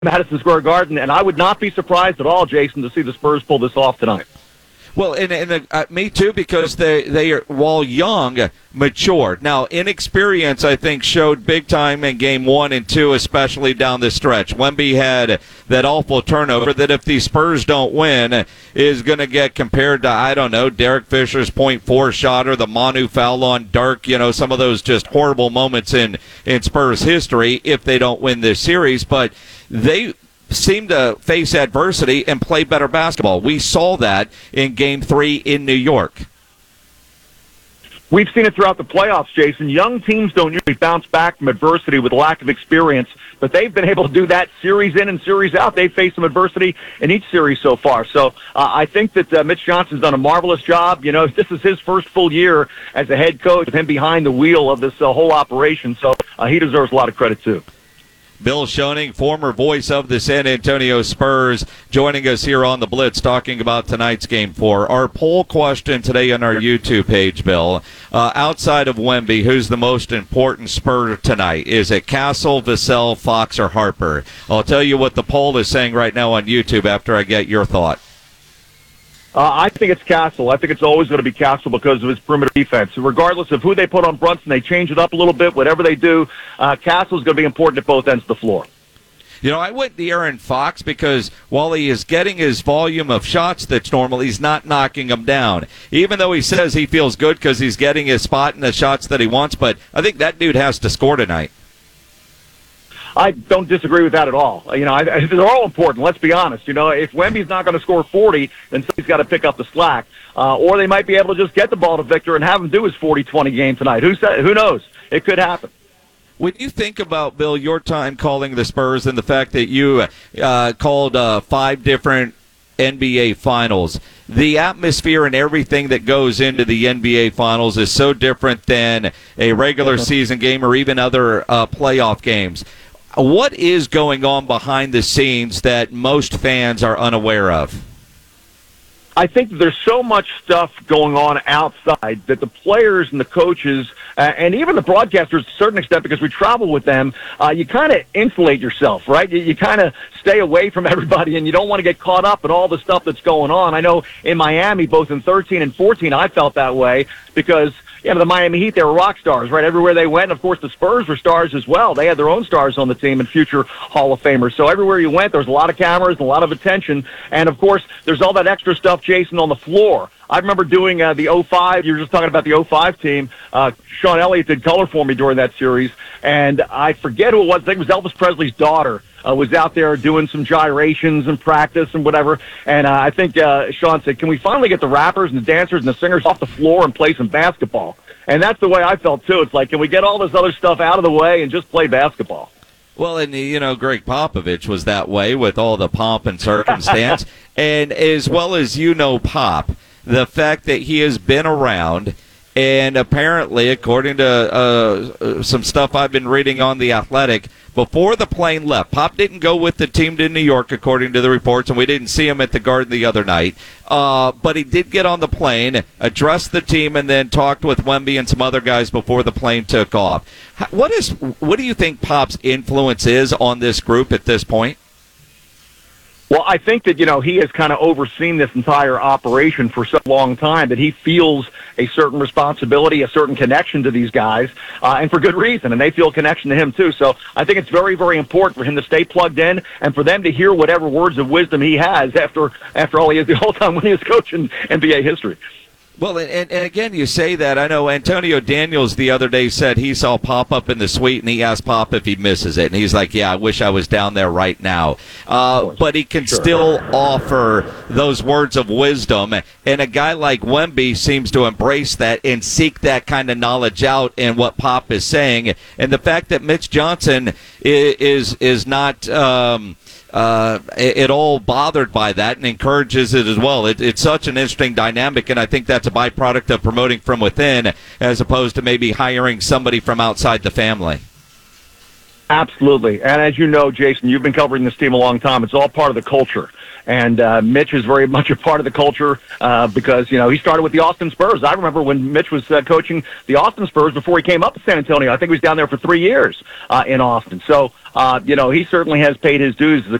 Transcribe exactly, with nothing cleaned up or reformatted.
Madison Square Garden, and I would not be surprised at all, Jason, to see the Spurs pull this off tonight. Well, and, and uh, me too, because they, they are, while young, matured. Now, inexperience, I think, showed big time in game one and two, especially down the stretch. Wemby had that awful turnover that if the Spurs don't win is going to get compared to, I don't know, Derek Fisher's point four shot or the Manu foul on Dirk, you know, some of those just horrible moments in, in Spurs history if they don't win this series. But they seem to face adversity and play better basketball. We saw that in Game three in New York. We've seen it throughout the playoffs, Jason. Young teams don't usually bounce back from adversity with lack of experience, but they've been able to do that series in and series out. They've faced some adversity in each series so far. So uh, I think that uh, Mitch Johnson's done a marvelous job. You know, this is his first full year as a head coach, with him behind the wheel of this uh, whole operation. So uh, he deserves a lot of credit, too. Bill Schoening, former voice of the San Antonio Spurs, joining us here on the Blitz talking about tonight's Game four. Our poll question today on our YouTube page, Bill, uh, outside of Wemby, who's the most important Spur tonight? Is it Castle, Vassell, Fox, or Harper? I'll tell you what the poll is saying right now on YouTube after I get your thought. Uh, I think it's Castle. I think it's always going to be Castle because of his perimeter defense. Regardless of who they put on Brunson, they change it up a little bit. Whatever they do, uh, Castle's going to be important at both ends of the floor. You know, I went De'Aaron Fox because while he is getting his volume of shots that's normal, he's not knocking them down. Even though he says he feels good because he's getting his spot and the shots that he wants, but I think that dude has to score tonight. I don't disagree with that at all. You know, I, I, they're all important. Let's be honest. You know, if Wemby's not going to score forty, then somebody's got to pick up the slack. Uh, or they might be able to just get the ball to Victor and have him do his forty twenty game tonight. Who said? Who knows? It could happen. When you think about, Bill, your time calling the Spurs and the fact that you uh, called uh, five different N B A finals, the atmosphere and everything that goes into the N B A finals is so different than a regular season game or even other uh, playoff games. What is going on behind the scenes that most fans are unaware of? I think there's so much stuff going on outside that the players and the coaches uh, and even the broadcasters to a certain extent, because we travel with them, uh, you kind of insulate yourself, right? You, you kind of stay away from everybody, and you don't want to get caught up in all the stuff that's going on. I know in Miami, both in thirteen and fourteen, I felt that way because – you know, the Miami Heat, they were rock stars, right? Everywhere they went. And, of course, the Spurs were stars as well. They had their own stars on the team and future Hall of Famers. So everywhere you went, there was a lot of cameras and a lot of attention. And, of course, there's all that extra stuff, Jason, on the floor. I remember doing uh, the oh five. You were just talking about the oh five team. Uh, Sean Elliott did color for me during that series. And I forget who it was. I think it was Elvis Presley's daughter. Uh, was out there doing some gyrations and practice and whatever. And uh, I think uh, Sean said, can we finally get the rappers and the dancers and the singers off the floor and play some basketball? And that's the way I felt, too. It's like, can we get all this other stuff out of the way and just play basketball? Well, and, you know, Greg Popovich was that way with all the pomp and circumstance. And as well as you know Pop, the fact that he has been around, and apparently, according to uh, some stuff I've been reading on The Athletic, before the plane left, Pop didn't go with the team to New York, according to the reports, and we didn't see him at the Garden the other night. Uh, but he did get on the plane, addressed the team, and then talked with Wemby and some other guys before the plane took off. What is, what do you think Pop's influence is on this group at this point? Well, I think that, you know, he has kind of overseen this entire operation for such a long time that he feels a certain responsibility, a certain connection to these guys, uh, and for good reason, and they feel a connection to him too. So I think it's very, very important for him to stay plugged in and for them to hear whatever words of wisdom he has after after all he is the whole time when he was coaching N B A history. Well, and, and again, you say that. I know Antonio Daniels the other day said he saw Pop up in the suite, and he asked Pop if he misses it. And he's like, yeah, I wish I was down there right now. Uh, but he can sure. still offer those words of wisdom. And a guy like Wemby seems to embrace that and seek that kind of knowledge out in what Pop is saying. And the fact that Mitch Johnson is is, is not um, – Uh, at all bothered by that and encourages it as well. It, it's such an interesting dynamic, and I think that's a byproduct of promoting from within as opposed to maybe hiring somebody from outside the family. Absolutely. And as you know, Jason, you've been covering this team a long time. It's all part of the culture. And uh, Mitch is very much a part of the culture uh, because, you know, he started with the Austin Spurs. I remember when Mitch was uh, coaching the Austin Spurs before he came up to San Antonio. I think he was down there for three years uh, in Austin. So, uh, you know, he certainly has paid his dues as a